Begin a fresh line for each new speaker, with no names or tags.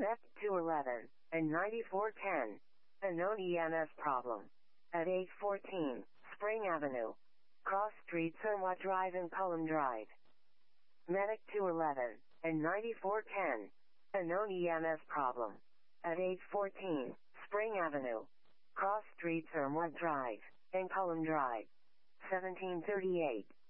MEC 211 and 9410. A known EMS problem. At 814, Spring Avenue. Cross Street, Sirma Drive and Cullen Drive. Medic 211 and 9410. A known EMS problem. At 814, Spring Avenue. Cross Street, Sirma Drive and Cullen Drive. 1738.